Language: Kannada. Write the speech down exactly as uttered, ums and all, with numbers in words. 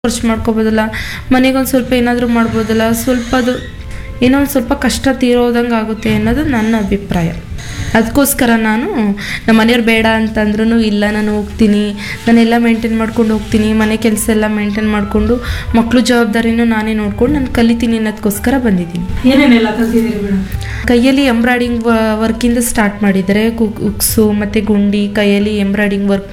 ಖರ್ಚು ಮಾಡ್ಕೋಬೋದಲ್ಲ, ಮನೆಗೊಂದು ಸ್ವಲ್ಪ ಏನಾದರೂ ಮಾಡ್ಬೋದಲ್ಲ, ಸ್ವಲ್ಪ ಅದು ಏನೋ ಒಂದು ಸ್ವಲ್ಪ ಕಷ್ಟ ತೀರೋದಂಗೆ ಆಗುತ್ತೆ ಅನ್ನೋದು ನನ್ನ ಅಭಿಪ್ರಾಯ. ಅದಕ್ಕೋಸ್ಕರ ನಾನು ನಮ್ಮ ಮನೆಯವ್ರು ಬೇಡ ಅಂತಂದ್ರೂ ಇಲ್ಲ ನಾನು ಹೋಗ್ತೀನಿ, ನಾನೆಲ್ಲ ಮೇಂಟೈನ್ ಮಾಡ್ಕೊಂಡು ಹೋಗ್ತೀನಿ, ಮನೆ ಕೆಲಸ ಎಲ್ಲ ಮೇಂಟೈನ್ ಮಾಡಿಕೊಂಡು ಮಕ್ಕಳು ಜವಾಬ್ದಾರಿನೂ ನಾನೇ ನೋಡ್ಕೊಂಡು ನಾನು ಕಲಿತೀನಿ ಅನ್ನೋದಕ್ಕೋಸ್ಕರ ಬಂದಿದ್ದೀನಿ. ಏನೇನೆಲ್ಲ ಕಲ್ತಿದ್ದೀರಿ ಮೇಡಮ್? ಕೈಯಲ್ಲಿ ಎಂಬ್ರಾಯ್ಡಿಂಗ್ ವರ್ಕಿಂದ ಸ್ಟಾರ್ಟ್ ಮಾಡಿದರೆ, ಕುಕ್ಸು ಮತ್ತು ಗುಂಡಿ ಕೈಯಲ್ಲಿ ಎಂಬ್ರಾಯ್ಡಿಂಗ್ ವರ್ಕ್